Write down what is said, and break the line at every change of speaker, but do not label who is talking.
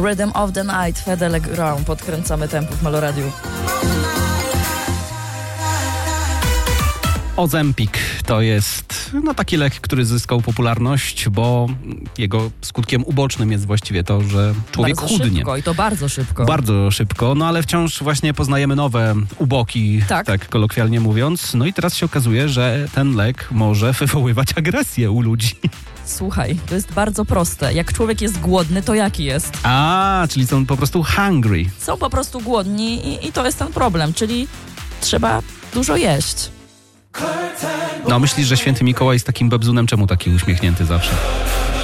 Rhythm of the Night, Fede Le Grand. Podkręcamy tempo w Meloradiu.
Ozempic to jest taki lek, który zyskał popularność, bo jego skutkiem ubocznym jest właściwie to, że człowiek
bardzo
chudnie.
Szybko, i to bardzo szybko.
Bardzo szybko, ale wciąż właśnie poznajemy nowe uboki, tak kolokwialnie mówiąc. No i teraz się okazuje, że ten lek może wywoływać agresję u ludzi.
Słuchaj, to jest bardzo proste. Jak człowiek jest głodny, to jaki jest?
Czyli są po prostu hungry.
Są po prostu głodni i to jest ten problem, czyli trzeba dużo jeść.
No myślisz, że święty Mikołaj jest takim bebzunem? Czemu taki uśmiechnięty zawsze?